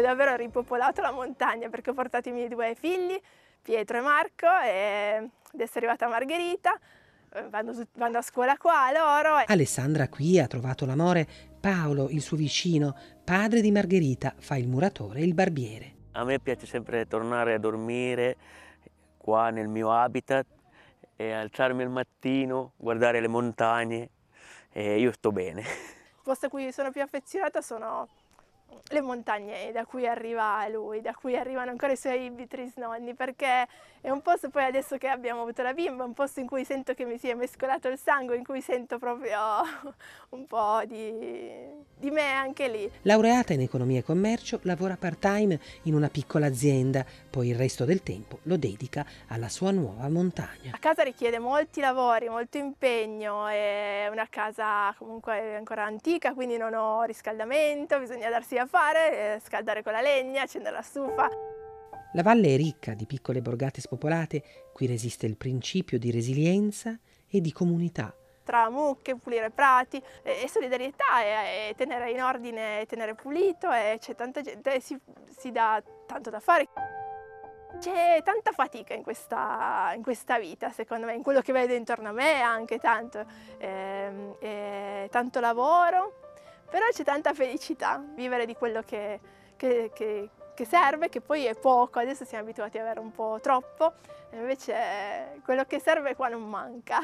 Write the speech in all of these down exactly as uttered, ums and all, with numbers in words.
davvero ripopolato la montagna, perché ho portato i miei due figli, Pietro e Marco, e adesso è arrivata Margherita, vanno, vanno a scuola qua loro. Alessandra qui ha trovato l'amore. Paolo, il suo vicino, padre di Margherita, fa il muratore e il barbiere. A me piace sempre tornare a dormire qua nel mio habitat e alzarmi al mattino, guardare le montagne e io sto bene. Il posto a cui sono più affezionata sono le montagne da cui arriva lui, da cui arrivano ancora i suoi bitrisnonni, perché è un posto, poi adesso che abbiamo avuto la bimba, un posto in cui sento che mi si è mescolato il sangue, in cui sento proprio un po' di, di me anche lì. Laureata in economia e commercio, lavora part-time in una piccola azienda, poi il resto del tempo lo dedica alla sua nuova montagna. La casa richiede molti lavori, molto impegno, è una casa comunque ancora antica, quindi non ho riscaldamento, bisogna darsi a fare, scaldare con la legna, accendere la stufa. La valle è ricca di piccole borgate spopolate, qui resiste il principio di resilienza e di comunità. Tra mucche, pulire prati e, e solidarietà e, e tenere in ordine, tenere pulito, e c'è tanta gente e si, si dà tanto da fare. C'è tanta fatica in questa, in questa vita, secondo me, in quello che vedo intorno a me anche tanto, eh, eh, tanto lavoro, però c'è tanta felicità, vivere di quello che, che, che, che serve, che poi è poco, adesso siamo abituati ad avere un po' troppo, e invece quello che serve qua non manca.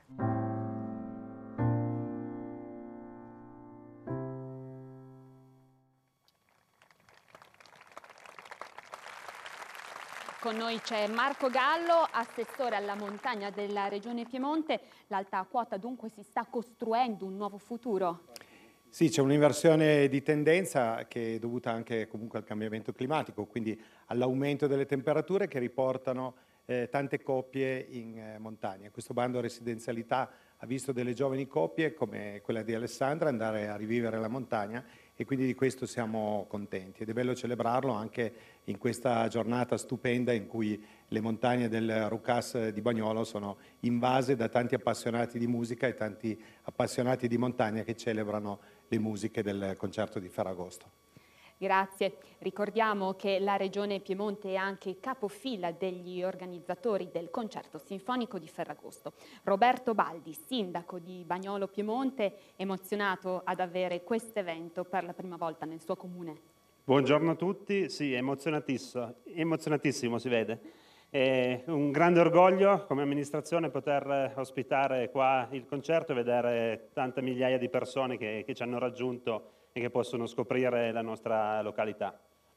Con noi c'è Marco Gallo, assessore alla montagna della Regione Piemonte. L'alta quota dunque si sta costruendo un nuovo futuro? Sì, c'è un'inversione di tendenza che è dovuta anche comunque al cambiamento climatico, quindi all'aumento delle temperature che riportano eh, tante coppie in eh, montagna. Questo bando residenzialità ha visto delle giovani coppie come quella di Alessandra andare a rivivere la montagna, e quindi di questo siamo contenti ed è bello celebrarlo anche in questa giornata stupenda in cui le montagne del Rucas di Bagnolo sono invase da tanti appassionati di musica e tanti appassionati di montagna che celebrano le musiche del concerto di Ferragosto. Grazie. Ricordiamo che la Regione Piemonte è anche capofila degli organizzatori del concerto sinfonico di Ferragosto. Roberto Baldi, sindaco di Bagnolo Piemonte, emozionato ad avere questo evento per la prima volta nel suo comune. Buongiorno a tutti, sì, emozionatissimo, emozionatissimo si vede. È un grande orgoglio come amministrazione poter ospitare qua il concerto e vedere tante migliaia di persone che, che ci hanno raggiunto e che possono scoprire la nostra località.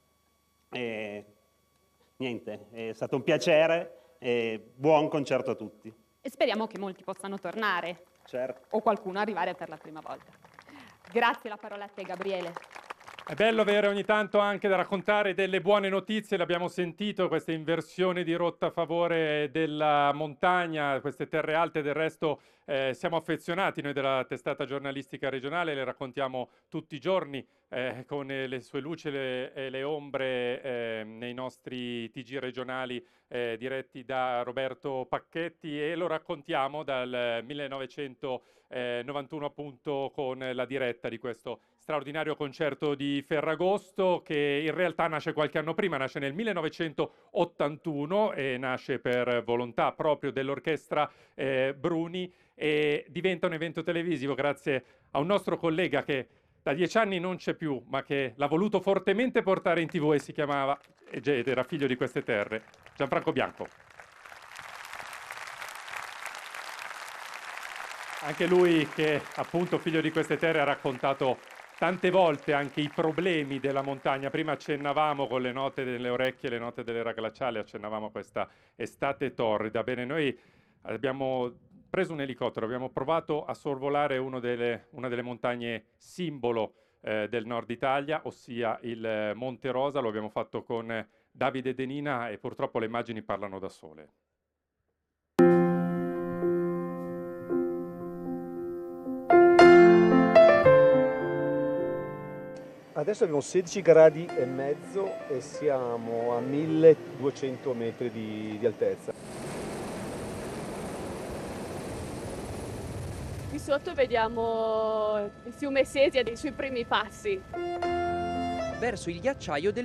E, niente, è stato un piacere e buon concerto a tutti. E speriamo che molti possano tornare. Certo. O qualcuno arrivare per la prima volta. Grazie, la parola a te, Gabriele. È bello avere ogni tanto anche da raccontare delle buone notizie, l'abbiamo sentito, questa inversione di rotta a favore della montagna, queste terre alte. Del resto eh, siamo affezionati noi della testata giornalistica regionale, le raccontiamo tutti i giorni eh, con le sue luci e le, e le ombre eh, nei nostri T G regionali eh, diretti da Roberto Pacchetti, e lo raccontiamo dal millenovecentonovantuno appunto con la diretta di questo straordinario concerto di Ferragosto, che in realtà nasce qualche anno prima, nasce nel millenovecentottantuno e nasce per volontà proprio dell'orchestra eh, Bruni, e diventa un evento televisivo grazie a un nostro collega che da dieci anni non c'è più, ma che l'ha voluto fortemente portare in tivù, e si chiamava, ed era figlio di queste terre, Gianfranco Bianco. Anche lui, che appunto figlio di queste terre, ha raccontato tante volte anche i problemi della montagna. Prima accennavamo con le note delle orecchie, le note dell'era glaciale, accennavamo a questa estate torrida. Bene, noi abbiamo preso un elicottero, abbiamo provato a sorvolare uno delle, una delle montagne simbolo eh, del nord Italia, ossia il Monte Rosa. Lo abbiamo fatto con Davide Denina e purtroppo le immagini parlano da sole. Adesso abbiamo sedici gradi e mezzo e siamo a milleduecento metri di, di altezza. Qui sotto vediamo il fiume Sesia dei suoi primi passi. Verso il ghiacciaio del